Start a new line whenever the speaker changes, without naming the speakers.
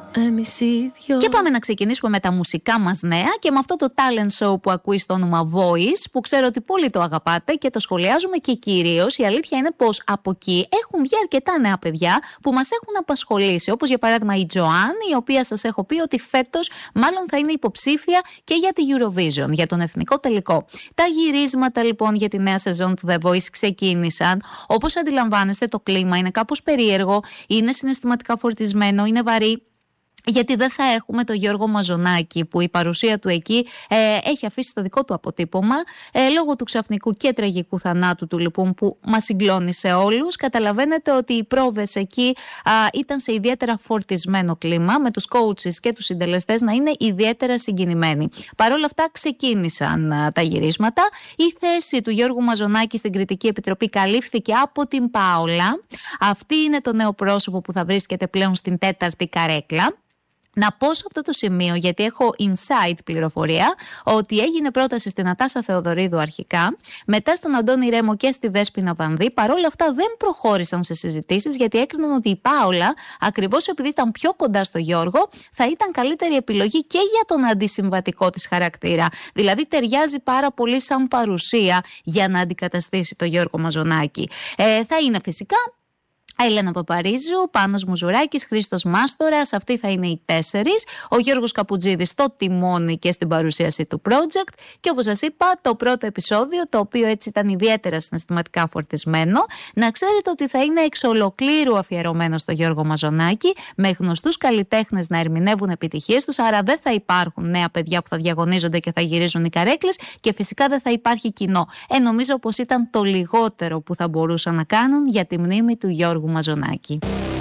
Και πάμε να ξεκινήσουμε με τα μουσικά μας νέα και με αυτό το talent show που ακούει στο όνομα Voice, που ξέρω ότι πολύ το αγαπάτε και το σχολιάζουμε, και κυρίως η αλήθεια είναι πως από εκεί έχουν βγει αρκετά νέα παιδιά που μας έχουν απασχολήσει, όπως για παράδειγμα η Τζοάν, η οποία σας έχω πει ότι φέτος μάλλον θα είναι υποψήφια και για τη Eurovision, για τον εθνικό τελικό. Τα γυρίσματα λοιπόν για τη νέα σεζόν του The Voice ξεκίνησαν. Όπως αντιλαμβάνεστε, το κλίμα είναι κάπως περίεργο, είναι συναισθηματικά φορτισμένο, είναι βαρύ. Γιατί δεν θα έχουμε τον Γιώργο Μαζονάκη, που η παρουσία του εκεί έχει αφήσει το δικό του αποτύπωμα λόγω του ξαφνικού και τραγικού θανάτου του λοιπόν, που μας συγκλώνησε όλους. Καταλαβαίνετε ότι οι πρόβες εκεί ήταν σε ιδιαίτερα φορτισμένο κλίμα, με τους coaches και τους συντελεστές να είναι ιδιαίτερα συγκινημένοι. Παρ' όλα αυτά ξεκίνησαν τα γυρίσματα. Η θέση του Γιώργου Μαζονάκη στην Κριτική Επιτροπή καλύφθηκε από την Πάολα. Αυτή είναι το νέο πρόσωπο που θα βρίσκεται πλέον στην 4η καρέκλα. Να πω σε αυτό το σημείο, γιατί έχω inside πληροφορία, ότι έγινε πρόταση στην Νατάσα Θεοδωρίδου αρχικά, μετά στον Αντώνη Ρέμο και στη Δέσποινα Βανδύ. Παρόλα αυτά δεν προχώρησαν σε συζητήσεις, γιατί έκριναν ότι η Πάολα, ακριβώς επειδή ήταν πιο κοντά στο Γιώργο, θα ήταν καλύτερη επιλογή και για τον αντισυμβατικό της χαρακτήρα. Δηλαδή ταιριάζει πάρα πολύ σαν παρουσία για να αντικαταστήσει τον Γιώργο Μαζονάκη. Θα είναι φυσικά Έλενα Παπαρίζου, Πάνος Μουζουράκης, Χρήστος Μάστορας, αυτοί θα είναι οι 4. Ο Γιώργος Καπουτζίδης στο τιμόνι και στην παρουσίαση του project. Και όπως σας είπα, το πρώτο επεισόδιο, το οποίο έτσι ήταν ιδιαίτερα συναισθηματικά φορτισμένο, να ξέρετε ότι θα είναι εξ ολοκλήρου αφιερωμένο στο Γιώργο Μαζονάκη, με γνωστούς καλλιτέχνες να ερμηνεύουν επιτυχίες τους. Άρα δεν θα υπάρχουν νέα παιδιά που θα διαγωνίζονται και θα γυρίζουν οι καρέκλες, και φυσικά δεν θα υπάρχει κοινό. Νομίζω πως ήταν το λιγότερο που θα μπορούσαν να κάνουν για τη μνήμη του Γιώργου Μαζονάκη.